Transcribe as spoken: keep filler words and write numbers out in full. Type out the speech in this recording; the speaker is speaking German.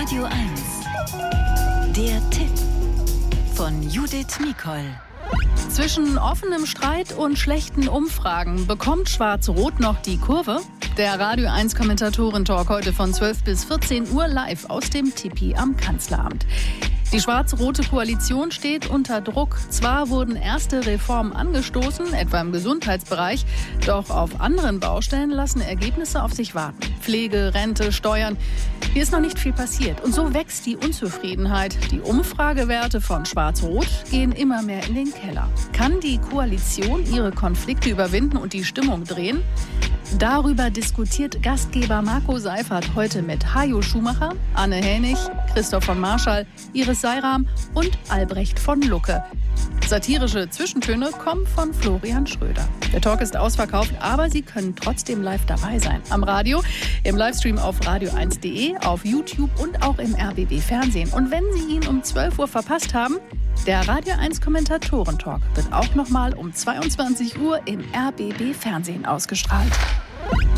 Radio eins. Der Tipp von Judith Mikol. Zwischen offenem Streit und schlechten Umfragen bekommt Schwarz-Rot noch die Kurve? Der Radio eins Kommentatoren-Talk heute von zwölf bis vierzehn Uhr live aus dem Tipi am Kanzleramt. Die schwarz-rote Koalition steht unter Druck. Zwar wurden erste Reformen angestoßen, etwa im Gesundheitsbereich, doch auf anderen Baustellen lassen Ergebnisse auf sich warten. Pflege, Rente, Steuern. Hier ist noch nicht viel passiert. Und so wächst die Unzufriedenheit. Die Umfragewerte von Schwarz-Rot gehen immer mehr in den Keller. Kann die Koalition ihre Konflikte überwinden und die Stimmung drehen? Darüber diskutiert Gastgeber Marco Seifert heute mit Hajo Schumacher, Anne Hänig, Christoph von Marschall, Iris Seiram und Albrecht von Lucke. Satirische Zwischentöne kommen von Florian Schröder. Der Talk ist ausverkauft, aber Sie können trotzdem live dabei sein. Am Radio, im Livestream auf radio eins punkt de, auf YouTube und auch im R B B Fernsehen. Und wenn Sie ihn um zwölf Uhr verpasst haben, der Radio eins Kommentatoren-Talk wird auch nochmal um zweiundzwanzig Uhr im R B B Fernsehen ausgestrahlt.